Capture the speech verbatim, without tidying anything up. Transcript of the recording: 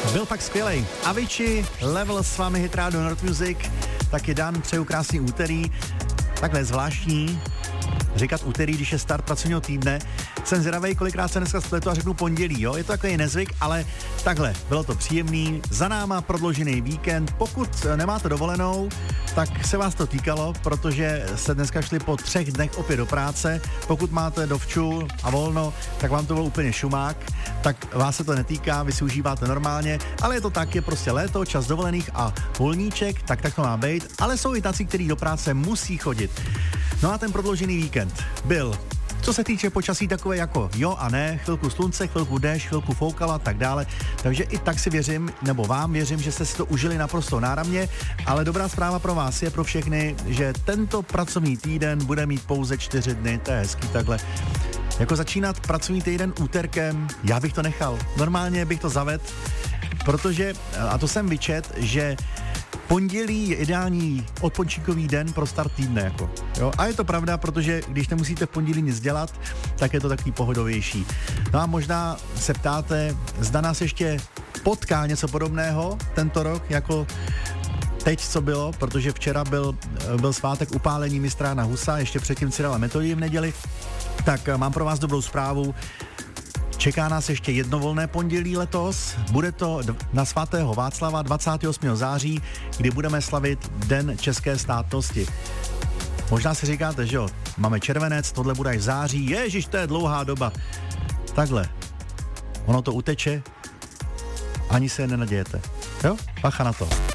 Byl fakt skvělej. Avicii, Level s vámi Hit Radio North Music, taky Dan, přeju krásný úterý. Takhle zvláštní říkat úterý, když je start pracovního týdne. Jsem zvědavej, kolikrát se dneska spletu a řeknu pondělí, jo? Je to takový nezvyk, ale takhle, bylo to příjemný. Za náma prodloužený víkend. Pokud nemáte dovolenou, tak se vás to týkalo, protože se dneska šli po třech dnech opět do práce. Pokud máte dovču a volno, tak vám to byl úplně šumák, tak vás se to netýká, vy si užíváte normálně, ale je to tak, je prostě léto, čas dovolených a volníček, tak tak to má být, ale jsou i tací, kteří do práce musí chodit. No a ten prodloužený víkend byl, co se týče počasí, takové jako jo a ne, chvilku slunce, chvilku déšť, chvilku foukala a tak dále, takže i tak si věřím, nebo vám věřím, že jste si to užili naprosto náramně, ale dobrá zpráva pro vás je pro všechny, že tento pracovní týden bude mít pouze čtyři dny, to je hezký takhle. Jako začínat pracovní týden úterkem, já bych to nechal, normálně bych to zavedl, protože, a to jsem vyčet, že pondělí je ideální odpočinkový den pro start týdne, jako, jo? A je to pravda, protože když nemusíte v pondělí nic dělat, tak je to takový pohodovější. No a možná se ptáte, zda nás ještě potká něco podobného tento rok, jako teď, co bylo, protože včera byl, byl svátek upálení mistra Jana Husa, ještě předtím Cyrila Metodii v neděli, tak mám pro vás dobrou zprávu. Čeká nás ještě jedno volné pondělí letos, bude to na svatého Václava dvacátého osmého září, kdy budeme slavit Den české státnosti. Možná si říkáte, že jo, máme červenec, tohle bude až v září, ježiš, to je dlouhá doba. Takhle, ono to uteče, ani se nenadějete, jo, bacha na to.